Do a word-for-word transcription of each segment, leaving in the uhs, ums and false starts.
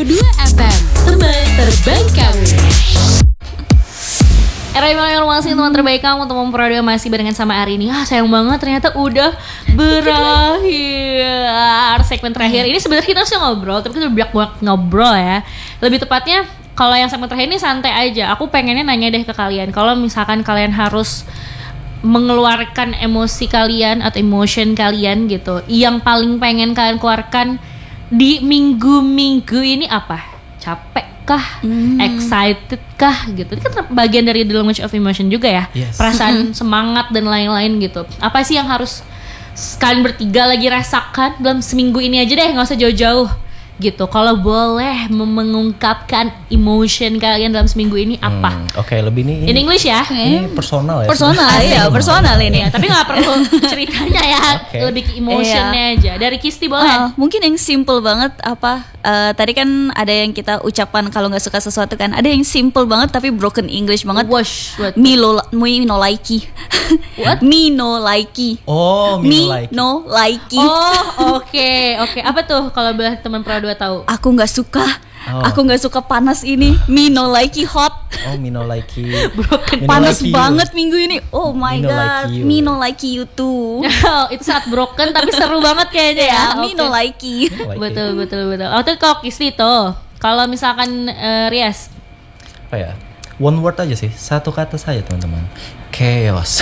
dua F M, teman terbaik kamu. Era yang masih teman terbaik kamu, teman Prodo masih barengan sama Ari ini. Ah sayang banget ternyata udah berakhir segmen terakhir. Ini sebenarnya kita harusnya ngobrol, tapi kita udah banyak ngobrol ya. Lebih tepatnya kalau yang segmen terakhir ini santai aja. Aku pengennya nanya deh ke kalian, kalau misalkan kalian harus mengeluarkan emosi kalian atau emotion kalian gitu, yang paling pengen kalian keluarkan di minggu-minggu ini apa? Capek kah, hmm. excited kah gitu. Ini kan bagian dari the language of emotion juga ya. Yes. Perasaan semangat dan lain-lain gitu. Apa sih yang harus kalian bertiga lagi rasakan dalam seminggu ini aja deh, nggak usah jauh-jauh gitu. Kalau boleh mengungkapkan emotion kalian dalam seminggu ini apa? Hmm, Oke, okay, lebih nih. In English ya? Ini personal ya. Personal ya, personal ini ya. Tapi nggak perlu ceritanya ya, okay. Lebih ke emotionnya iya. aja. Dari Kisti boleh? Uh, mungkin yang simple banget apa? Uh, tadi kan ada yang kita ucapkan kalau nggak suka sesuatu kan. Ada yang simple banget tapi broken English banget. Wash. Me lo, me no likey. What? Me no likey. Oh, me, me no likey. Oh, oke, okay, oke. Okay. Apa tuh kalau boleh teman Pro dua tahu? Aku nggak suka. Oh. Aku nggak suka panas ini. Me no likey hot. Oh, me no likey. Broken. Panas like banget you. Minggu ini. Oh my me god. No like me no likey you too. Itu saat broken tapi seru banget kayaknya ya. Me okay. no likey. Betul betul betul. Oh tuh kok Kisti tuh. Kalau misalkan uh, Rias. Apa ya? One word aja sih. Satu kata saja teman-teman. Chaos.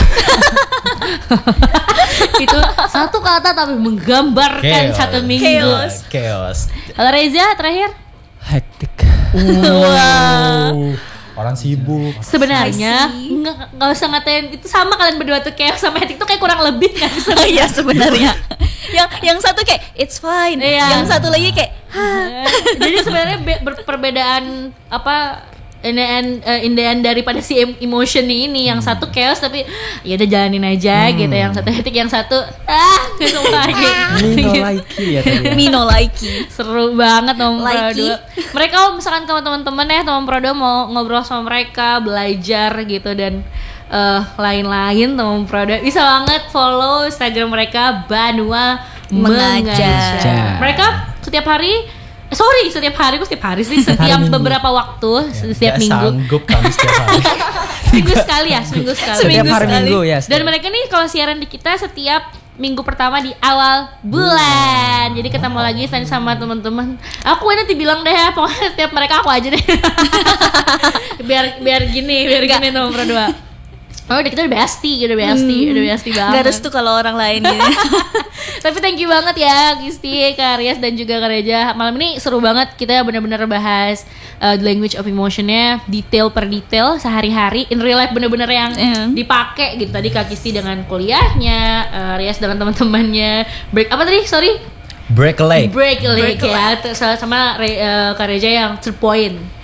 Itu satu kata tapi menggambarkan chaos. Satu minggu. Chaos. Chaos. Kalau Reza terakhir? Hektik. Wow. Orang sibuk. Sebenarnya nggak nggak usah ngatain itu, sama kalian berdua tuh kayak sama hektik tuh kayak kurang lebih nggak sih? Oh iya sebenarnya. yang yang satu kayak it's fine. Iya. Yang satu lagi kayak. Jadi sebenarnya be- perbedaan apa? In the end, uh, in the end daripada si emotion ini, yang hmm. satu chaos tapi ya udah jalanin aja hmm. gitu, yang satu hektik, yang satu ah gitu lagi. Me no likey ya tadi. Me no likey. Seru banget teman Pro dua. Mereka kalau misalkan kamu teman-teman ya teman Pro dua mau ngobrol sama mereka, belajar gitu dan uh, lain-lain teman Pro dua bisa banget follow Instagram mereka Banua Mengajar. Mengajar. Mereka setiap hari Sorry, setiap hari, kok setiap hari sih, setiap beberapa waktu, ya, setiap minggu. Sanggup kami setiap hari. Seminggu sekali ya, seminggu sekali. Setiap hari sekali. minggu ya. Dan mereka nih kalau siaran di kita setiap minggu pertama di awal bulan. Jadi ketemu lagi sama teman-teman. Aku nanti bilang deh, pokoknya setiap mereka aku aja deh. biar biar gini, biar Gak. gini teman Pro dua. Oh udah kita udah bestie, udah bestie, hmm, udah bestie banget. Gak restu kalau orang lain gitu. Tapi thank you banget ya Kisti, Kak Rias dan juga Kak Reja. Malam ini seru banget, kita benar-benar bahas uh, the language of emotionnya detail per detail sehari-hari in real life, benar-benar yang yeah. dipakai gitu. Tadi Kak Kisti dengan kuliahnya, uh, Rias dengan teman-temannya. Break apa tadi? Sorry. Break a leg. Break a leg ya. Sama uh, Kak Reja yang three point.